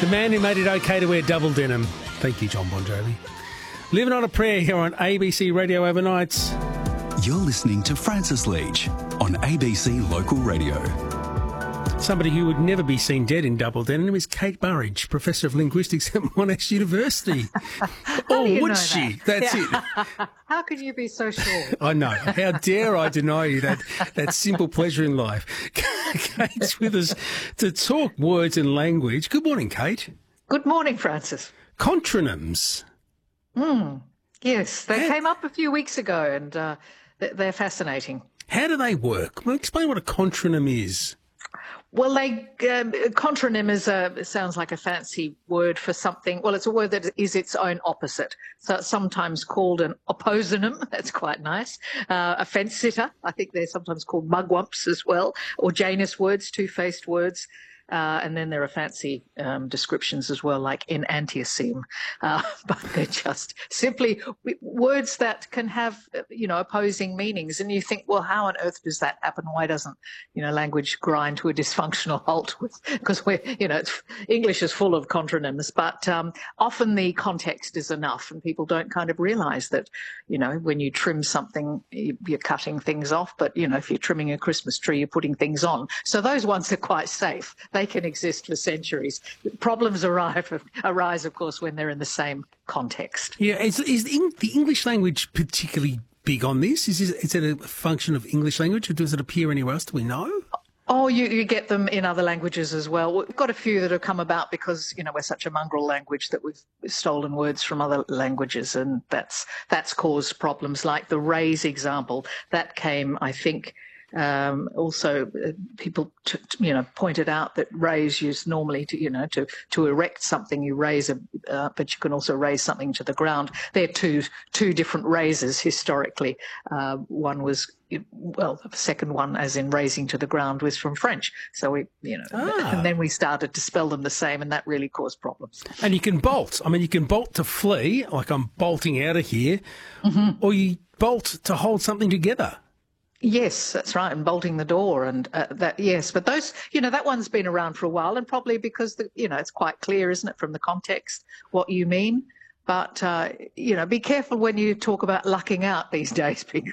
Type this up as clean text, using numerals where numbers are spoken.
The man who made it okay to wear double denim. Thank you, John Bon Jovi. Living on a Prayer here on ABC Radio Overnights. You're listening to Francis Leach on ABC Local Radio. Somebody who would never be seen dead in double denim is Kate Burridge, Professor of Linguistics at Monash University. Oh, would she? That's it. How can you be so sure? I know. How dare I deny you that simple pleasure in life? Kate's with us to talk words and language. Good morning, Kate. Good morning, Francis. Contronyms. Yes, they came up a few weeks ago and they're fascinating. How do they work? Well, explain what a contronym is. Well, contronym sounds like a fancy word for something. Well, it's a word that is its own opposite. So it's sometimes called an opposynym. That's quite nice. A fence sitter. I think they're sometimes called mugwumps as well, or Janus words, two-faced words. And then there are fancy descriptions as well, like enantioseme. But they're just simply words that can have, opposing meanings. And you think, well, how on earth does that happen? Why doesn't, language grind to a dysfunctional halt? Because English is full of contronyms. But often the context is enough, and people don't kind of realise that, when you trim something, you're cutting things off. But, if you're trimming a Christmas tree, you're putting things on. So those ones are quite safe. They can exist for centuries. Problems arise, of course, when they're in the same context. Yeah, is the English language particularly big on this? Is it a function of English language, or does it appear anywhere else? Do we know? Oh, you get them in other languages as well. We've got a few that have come about because, we're such a mongrel language that we've stolen words from other languages, and that's caused problems. Like the raise example, that came, I think, also, people, pointed out that raise used normally to erect something. You raise but you can also raise something to the ground. They're two different raises historically. One was, the second one, as in raising to the ground, was from French. So and then we started to spell them the same, and that really caused problems. And you can bolt. I mean, you can bolt to flee, like I'm bolting out of here, or you bolt to hold something together. Yes, that's right, and bolting the door and that. Yes, but those, that one's been around for a while, and probably because it's quite clear, isn't it, from the context what you mean. But be careful when you talk about lucking out these days, because